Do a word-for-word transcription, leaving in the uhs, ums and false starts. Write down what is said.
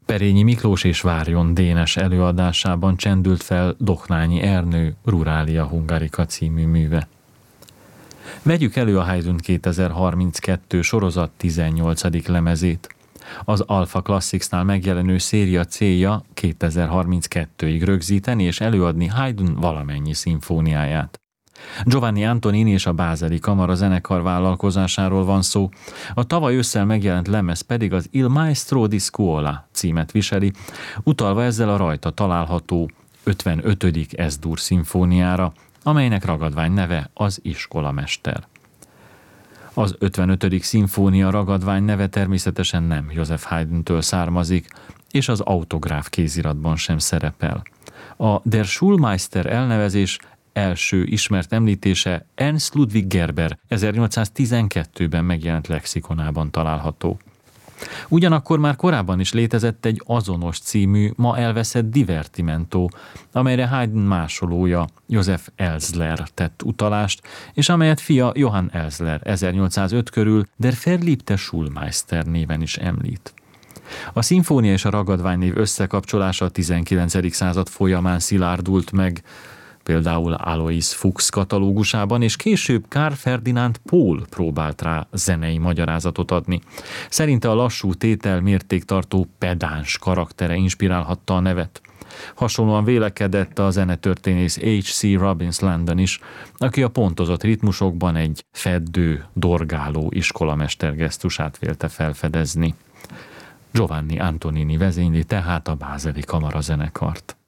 Perényi Miklós és Várjon Dénes előadásában csendült fel Doknányi Ernő Ruralia Hungarica című műve. Vegyük elő a Haydn kétezer-harminckettő sorozat tizennyolcadik lemezét. Az Alpha Classicsnál megjelenő széria célja kétezer-harminckettőig rögzíteni és előadni Haydn valamennyi szimfóniáját. Giovanni Antonini és a Bázeli Kamara zenekar vállalkozásáról van szó, a tavaly ősszel megjelent lemez pedig az Il Maestro di Scuola címet viseli, utalva ezzel a rajta található ötvenötödik Es-dur szimfóniára, amelynek ragadvány neve az Iskolamester. Az ötvenötödik szimfónia ragadvány neve természetesen nem József Haydntől származik, és az autográf kéziratban sem szerepel. A Der Schulmeister elnevezés első ismert említése Ernst Ludwig Gerber ezernyolcszáztizenkettőben megjelent lexikonában található. Ugyanakkor már korábban is létezett egy azonos című, ma elveszett divertimento, amelyre Haydn másolója Joseph Elsler tett utalást, és amelyet fia Johann Elsler ezernyolcszázöt körül Der verliebte Schulmeister néven is említ. A szimfónia és a ragadványnév összekapcsolása a tizenkilencedik század folyamán szilárdult meg, például Alois Fuchs katalógusában, és később Karl Ferdinand Pohl próbált rá zenei magyarázatot adni. Szerinte a lassú tétel mértéktartó pedáns karaktere inspirálhatta a nevet. Hasonlóan vélekedett a zenetörténész há cé. Robbins Landon is, aki a pontozott ritmusokban egy feddő, dorgáló iskolamester gesztusát vélte felfedezni. Giovanni Antonini vezényli tehát a Bázeli Kamara zenekart.